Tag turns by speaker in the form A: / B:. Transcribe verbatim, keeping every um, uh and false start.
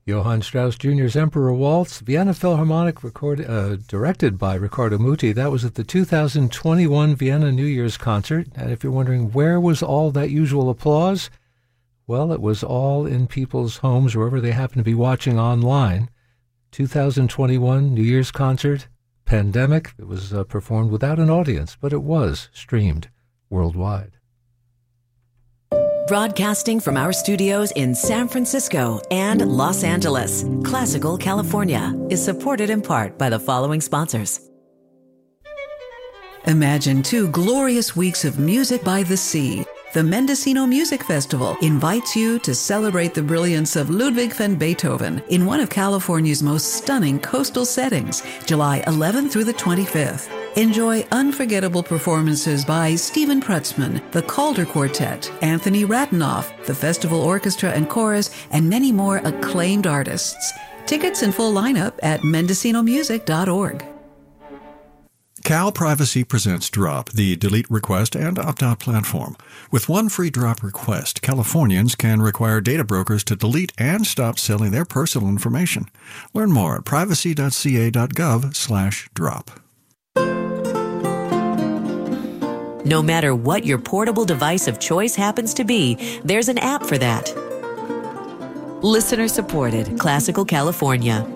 A: Johann Strauss Junior's Emperor Waltz, Vienna Philharmonic, record, uh, directed by Riccardo Muti. That was at the two thousand twenty-one Vienna New Year's concert. And if you're wondering where was all that usual applause, well, it was all in people's homes, wherever they happen to be watching online. two thousand twenty-one New Year's concert, pandemic. It was uh, performed without an audience, but it was streamed worldwide.
B: Broadcasting from our studios in San Francisco and Los Angeles, Classical California is supported in part by the following sponsors. Imagine two glorious weeks of music by the sea. The Mendocino Music Festival invites you to celebrate the brilliance of Ludwig van Beethoven in one of California's most stunning coastal settings, July eleventh through the twenty-fifth. Enjoy unforgettable performances by Stephen Prutzman, the Calder Quartet, Anthony Ratanoff, the Festival Orchestra and Chorus, and many more acclaimed artists. Tickets and full lineup at mendocino music dot org.
C: Cal Privacy presents Drop, the delete request and opt-out platform. With one free drop request, Californians can require data brokers to delete and stop selling their personal information. Learn more at privacy dot c a dot gov slash drop.
B: No matter what your portable device of choice happens to be, there's an app for that. Listener supported, Classical California.